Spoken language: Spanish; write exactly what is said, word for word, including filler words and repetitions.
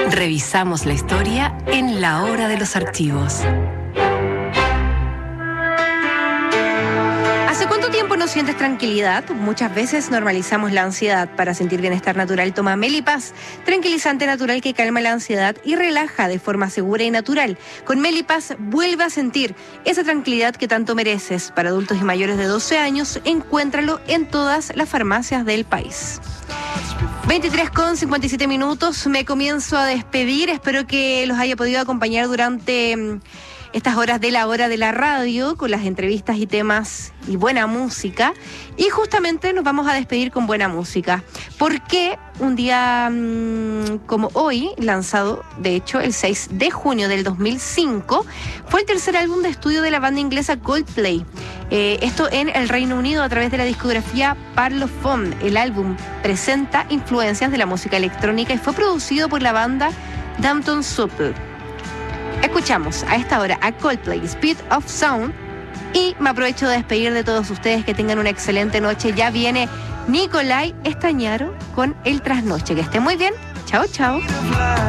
Revisamos la historia en la hora de los archivos. ¿Hace cuánto tiempo no sientes tranquilidad? Muchas veces normalizamos la ansiedad. Para sentir bienestar natural, toma Melipaz, tranquilizante natural que calma la ansiedad y relaja de forma segura y natural. Con Melipaz vuelve a sentir esa tranquilidad que tanto mereces. Para adultos y mayores de doce años, encuéntralo en todas las farmacias del país. veintitrés con cincuenta y siete minutos, me comienzo a despedir. Espero que los haya podido acompañar durante mm, estas horas de la hora de la radio, con las entrevistas y temas y buena música. Y justamente nos vamos a despedir con buena música. Porque un día mmm, como hoy, lanzado de hecho el seis de junio del dos mil cinco, fue el tercer álbum de estudio de la banda inglesa Coldplay. Eh, esto en el Reino Unido a través de la discografía Parlophone. El álbum presenta influencias de la música electrónica y fue producido por la banda Dampton Super. Escuchamos a esta hora a Coldplay, Speed of Sound, y me aprovecho de despedir de todos ustedes. Que tengan una excelente noche. Ya viene Nicolai Estañaro con El Trasnoche. Que esté muy bien. Chao, chao.